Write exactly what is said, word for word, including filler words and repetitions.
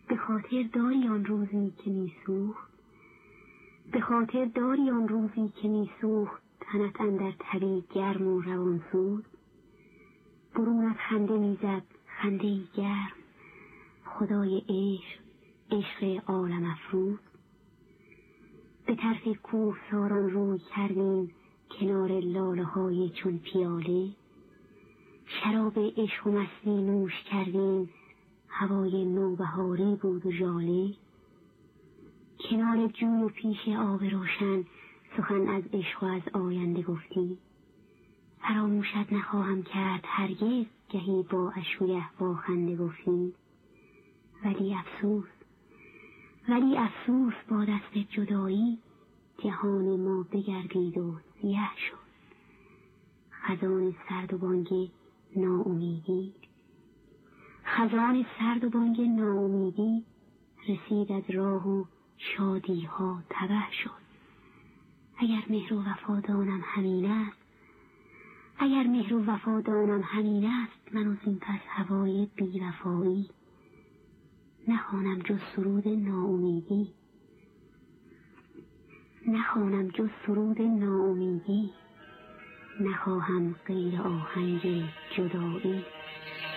به خاطر داری آن روزی که میسوخت، به خاطر داری آن روزی که میسوخت تنت اندر تبی گرم و روان سود. برون از خنده میزد خنده گرم، خدای عشق عشق عالم افروز. به طرف کوهساران روی کردیم کنار لاله های چون پیاله، شراب عشق و مستی نوش کردیم، هوای نوبهاری بود و ژاله. کنار جوی و پیش آب روشن سخن از عشق و از آینده گفتیم، فراموشت نخواهم کرد هرگز گهی با اشوگه با خنده گفتیم. ولی افسوس ولی افسوس با دست جدایی، جهان ما بگردید و سیه شد. خزان سرد و بانگ ناامیدی خزان سرد و بانگ ناامیدی رسید از راه و شادی ها تبه شد. اگر مهر و وفادانم همین است اگر مهر و وفادانم همین است من از این پس هوای بی وفایی نخوانم جز سرود ناامیدی نخوانم جز سرود ناامیدی نخواهم غیر آهنگ جدایی.